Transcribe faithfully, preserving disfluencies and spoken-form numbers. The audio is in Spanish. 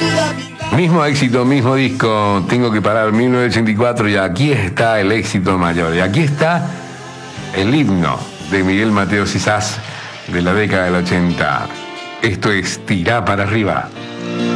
Mismo éxito, mismo disco, Tengo que parar, mil novecientos ochenta y cuatro, y aquí está el éxito mayor. Y aquí está el himno de Miguel Mateo Sisás de la década del ochenta. Esto es Tirá para arriba.